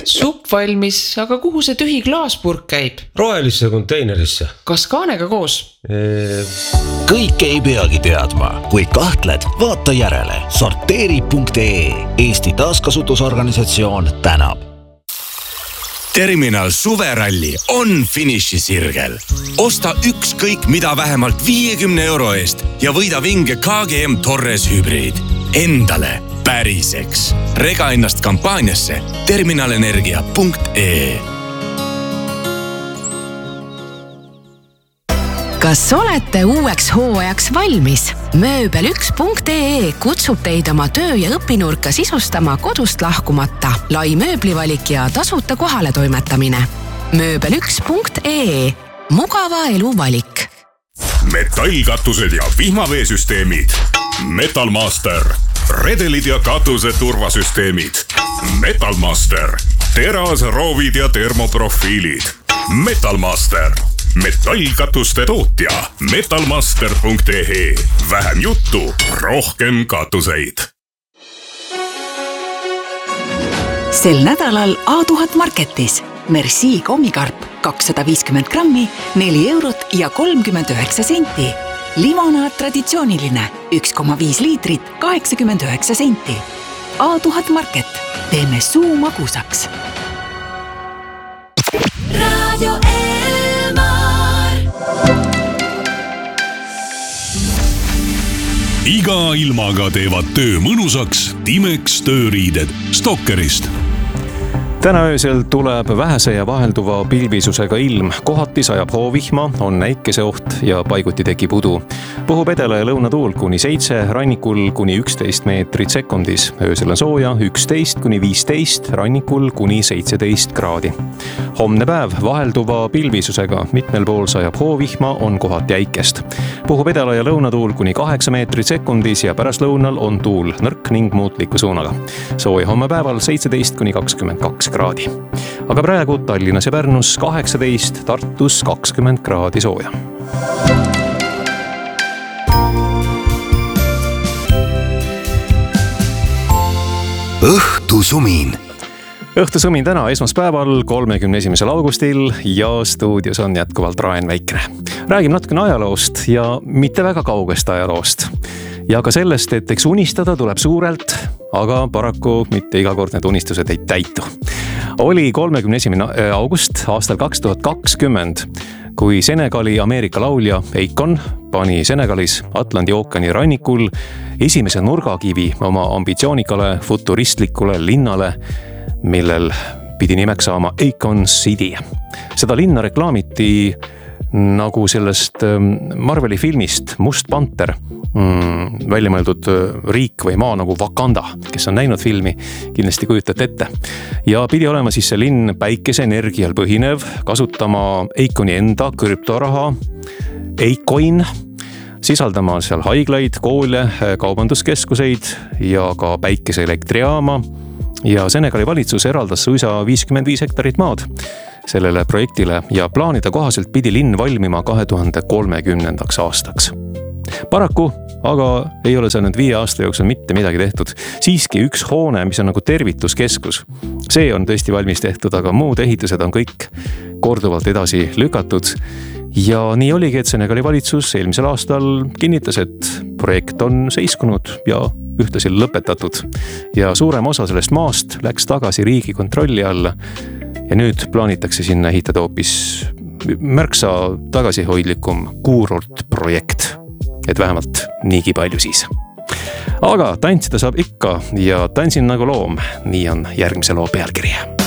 Supp valmis, aga kuhu see tühi klaaspurk käib? Rohelisse konteinerisse. Kas kaanega koos? Kõike ei peagi teadma. Kui kahtled, vaata järele. Sorteeri.ee Eesti taaskasutusorganisatsioon tänab. Terminal suveralli on finišisirgel. Osta ükskõik mida vähemalt 50 € eest ja võida vinge KGM Torres hübriid. Endale päriseks. Rega ennast kampaaniasse terminalenergia.ee. Kas olete uueks hooajaks valmis? Mööbel1.ee kutsub teid oma töö- ja õpinurka sisustama kodust lahkumata. Lai mööblivalik ja tasuta kohale toimetamine. Mööbel1.ee. Mugava elu valik. Metallkatused ja vihmaveesüsteemid. Metalmaster. Redelid ja katuse turvasüsteemid. Metalmaster. Teras, roovid ja termoprofiilid. Metalmaster. Metallkatuste tootja metalmaster.ee. Vähem juttu, rohkem katuseid. Sel nädalal A1000 Marketis Merci kommikarp 250 grammi, 4 € ja 39 senti. Limonaad traditsiooniline 1,5 liitrit, 89 senti. A1000 Market. Teeme suu magusaks. Radio Iga ilmaga teevad töö mõnusaks Timex tööriided Stokkerist. Täna öösel tuleb vähese ja vahelduva pilvisusega ilm. Kohati sajab hoovihma, on näikeseoht ja paiguti tekib udu. Puhub edela ja lõunatuul kuni 7, rannikul kuni 11 meetrit sekundis. Öösel on sooja 11 kuni 15, rannikul kuni 17 kraadi. Homne päev vahelduva pilvisusega, mitmel pool sajab hoovihma, on kohati äikest. Puhub edela ja lõunatuul kuni 8 meetrit sekundis ja pärast lõunal on tuul nõrk ning muutliku suunaga. Sooja homme päeval 17 kuni 22 kraadi. Aga praegu Tallinnas ja Pärnus 18, Tartus 20 kraadi sooja. Õhtusumin. Õhtusumin täna esmaspäeval 31. augustil ja stuudios on jätkuvalt Raen Väikene. Räägime natukene ajaloost ja mitte väga kaugest ajaloost. Ja ka sellest, et eks unistada tuleb suurelt, aga paraku mitte iga kord need unistused ei täitu. Oli 31. august aastal 2020, kui Senegali Ameerika laulja Akon pani Senegalis Atlandi ookeani rannikul esimese nurgakivi oma ambitsioonikale futuristlikule linnale, millel pidi nimeks saama Akon City. Seda linna reklaamiti nagu sellest Marveli filmist Must Panter, välja mõeldud riik või maa nagu Wakanda, kes on näinud filmi, kindlasti kujutate ette. Ja pidi olema siis see linn päikeseenergial põhinev, kasutama Akoni enda krüptoraha, Acoin, sisaldama seal haiglaid, koole, kaubanduskeskuseid ja ka päikeseelektrijaama. Ja Senegali valitsus eraldas suisa 55 hektarit maad sellele projektile ja plaanide kohaselt pidi linn valmima 2030. aastaks. Paraku, aga ei ole see nüüd 5 aasta jooksul mitte midagi tehtud. Siiski üks hoone, mis on nagu tervituskeskus. See on tõesti valmis tehtud, aga muud ehitused on kõik korduvalt edasi lükatud. Ja nii oligi, et Senegali valitsus eelmisel aastal kinnitas, et projekt on seiskunud ja ühtlasi lõpetatud. Ja suurem osa sellest maast läks tagasi riigi kontrolli alla. Ja nüüd plaanitakse sinna ehitada hoopis märksa tagasihoidlikum kuurortprojekt. Et vähemalt niigi palju siis. Aga tantsida saab ikka ja tantsin nagu loom. Nii on järgmise loo pealkirja.